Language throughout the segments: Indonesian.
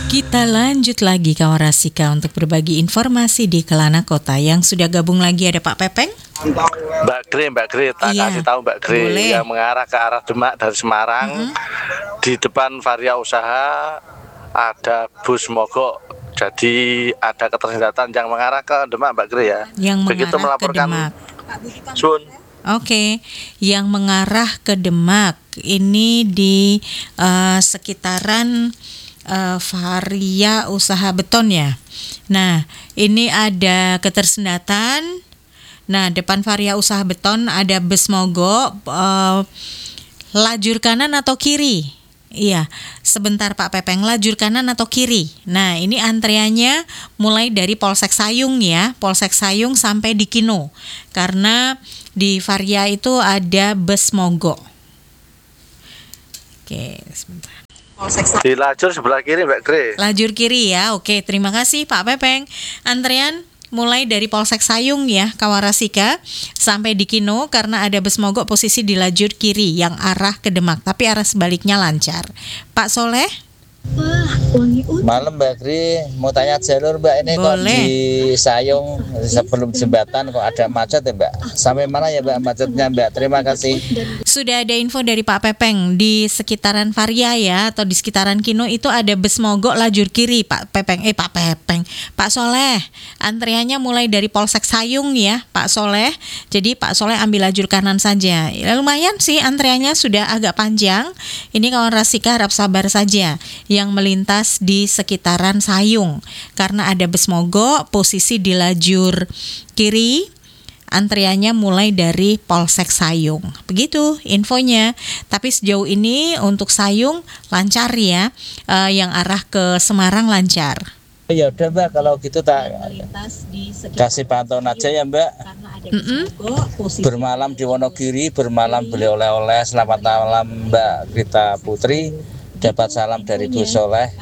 Kita lanjut lagi kawan Rasika untuk berbagi informasi di Kelana Kota. Yang sudah gabung lagi ada Pak Pepeng. Mbak Gre, tak kasih tahu Mbak Gre. Boleh. Yang mengarah ke arah Demak dari Semarang. Di depan Varia Usaha ada bus mogok. Jadi ada ketersendatan yang mengarah ke Demak Mbak Gre ya. Yang begitu mengarah melaporkan ke Demak. Sun. Oke, yang mengarah ke Demak ini di sekitaran Varia Usaha Beton ya. Nah, ini ada ketersendatan. Nah, depan Varia Usaha Beton ada bus mogok, lajur kanan atau kiri? Iya, sebentar Pak Pepeng, lajur kanan atau kiri? Nah, ini antreannya mulai dari Polsek Sayung ya, Polsek Sayung sampai di Kino. Karena di Varia itu ada bus mogok. Oke, sebentar. Di lajur sebelah kiri Mbak Gre. Lajur kiri ya, oke, terima kasih Pak Pepeng. Antrean mulai dari Polsek Sayung ya, Kawarasika sampai di Kino karena ada bus mogok posisi di lajur kiri yang arah ke Demak, tapi arah sebaliknya lancar. Pak Soleh? Malam Mbak Gri, mau tanya jalur Mbak ini. Boleh. Kok di Sayung sebelum jembatan kok ada macet ya Mbak? Sampai mana ya Mbak macetnya Mbak? Terima kasih. Sudah ada info dari Pak Pepeng di sekitaran Varia ya, atau di sekitaran Kino itu ada bus mogok lajur kiri Pak Pepeng. Pak Soleh, antriannya mulai dari Polsek Sayung ya Pak Soleh. Jadi Pak Soleh ambil lajur kanan saja. Ya, lumayan sih antriannya sudah agak panjang. Ini kawan Rasika harap sabar saja yang melintas di sekitaran Sayung karena ada bus mogok posisi di lajur kiri, antriannya mulai dari Polsek Sayung. Begitu infonya. Tapi sejauh ini untuk Sayung lancar ya, yang arah ke Semarang lancar. Ya udah Mbak, kalau gitu tak kasih pantauan aja ya Mbak. Bermalam di Wonogiri, bermalam beli oleh-oleh. Selamat malam Mbak Rita Putri. Dapat salam dari Bu Soleh.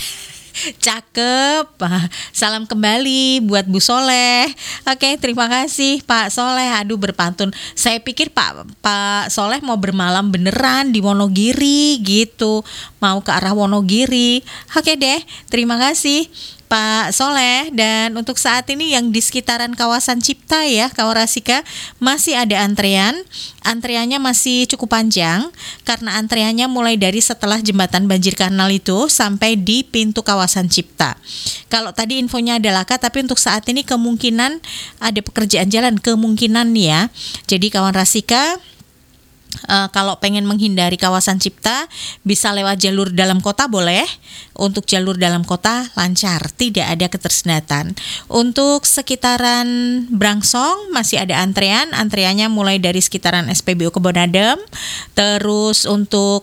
Cakep, salam kembali buat Bu Soleh. Oke, terima kasih Pak Soleh. Aduh berpantun. Saya pikir Pak Soleh mau bermalam beneran di Wonogiri gitu, mau ke arah Wonogiri. Oke deh, terima kasih Pak Soleh. Dan untuk saat ini yang di sekitaran kawasan Cipta ya, Kawarasika masih ada antrean. Antreannya masih cukup panjang karena antreannya mulai dari setelah jembatan banjir kanal itu sampai di pintu kawasan Cipta. Kalau tadi infonya ada laka, tapi untuk saat ini kemungkinan ada pekerjaan jalan, kemungkinan ya. Jadi kawan Rasika, kalau pengen menghindari kawasan Cipta bisa lewat jalur dalam kota boleh. Untuk jalur dalam kota lancar, tidak ada ketersendatan. Untuk sekitaran Brangsong masih ada antreannya mulai dari sekitaran SPBU Kebonadem. Terus untuk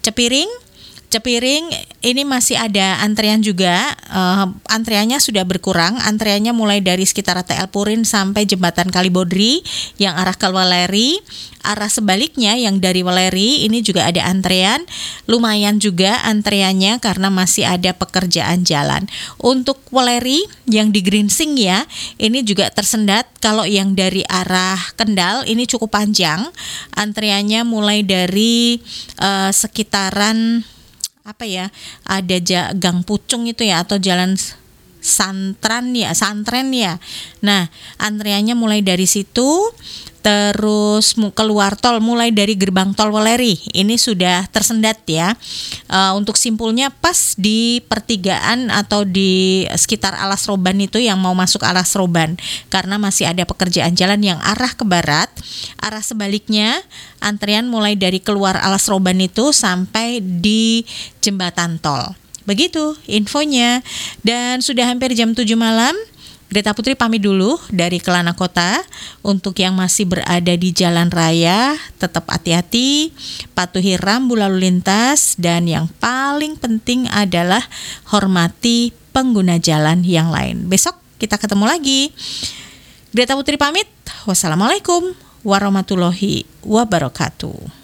Cepiring ini masih ada antrean juga, antreannya sudah berkurang, antreannya mulai dari sekitar TL Purin sampai jembatan Kalibodri yang arah ke Weleri. Arah sebaliknya yang dari Weleri ini juga ada antrean, lumayan juga antreannya karena masih ada pekerjaan jalan. Untuk Weleri yang di Grinsing ya, ini juga tersendat. Kalau yang dari arah Kendal ini cukup panjang, antreannya mulai dari sekitaran ada Gang Pucung itu ya, atau jalan santren ya. Nah, antreannya mulai dari situ, terus keluar tol mulai dari gerbang tol Weleri. Ini sudah tersendat ya. Untuk simpulnya pas di pertigaan atau di sekitar Alas Roban itu yang mau masuk Alas Roban, karena masih ada pekerjaan jalan yang arah ke barat. Arah sebaliknya antrean mulai dari keluar Alas Roban itu sampai di jembatan tol. Begitu infonya. Dan sudah hampir jam 7 malam. Greta Putri pamit dulu dari Kelana Kota. Untuk yang masih berada di jalan raya, tetap hati-hati, patuhi rambu lalu lintas, dan yang paling penting adalah hormati pengguna jalan yang lain. Besok kita ketemu lagi. Greta Putri pamit. Wassalamualaikum warahmatullahi wabarakatuh.